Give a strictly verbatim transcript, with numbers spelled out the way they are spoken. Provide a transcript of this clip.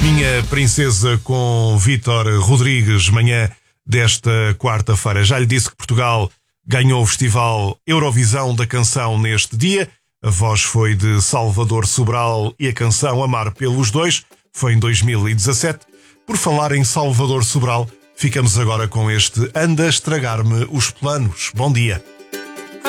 Minha Princesa com Vítor Rodrigues, manhã desta quarta-feira. Já lhe disse que Portugal ganhou o Festival Eurovisão da Canção neste dia. A voz foi de Salvador Sobral e a canção Amar pelos Dois foi em dois mil e dezassete. Por falar em Salvador Sobral, ficamos agora com este Anda a Estragar-me os Planos. Bom dia.